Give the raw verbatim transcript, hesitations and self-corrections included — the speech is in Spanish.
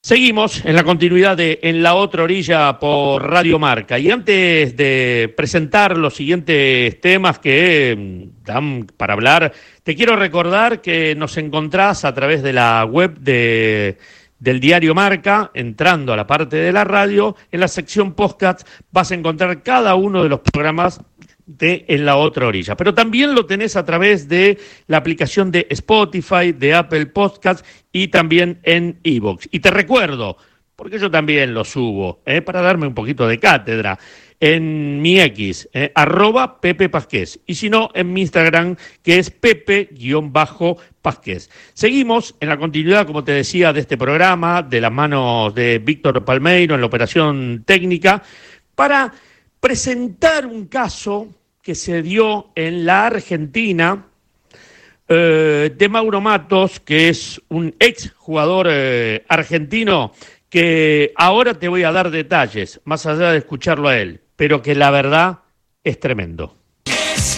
Seguimos en la continuidad de En la Otra Orilla por Radio Marca. Y antes de presentar los siguientes temas que dan para hablar, te quiero recordar que nos encontrás a través de la web de, del diario Marca, entrando a la parte de la radio. En la sección podcast vas a encontrar cada uno de los programas de En la Otra Orilla, pero también lo tenés a través de la aplicación de Spotify, de Apple Podcast y también en iVoox. Y te recuerdo, porque yo también lo subo, eh, para darme un poquito de cátedra, en mi X, eh, arroba Pepe Pasquez, y si no, en mi Instagram, que es Pepe-Pasquez. Seguimos en la continuidad, como te decía, de este programa, de las manos de Víctor Palmeiro en la operación técnica, para presentar un caso que se dio en la Argentina eh, de Mauro Matos, que es un ex jugador eh, argentino, que ahora te voy a dar detalles, más allá de escucharlo a él, pero que la verdad es tremendo.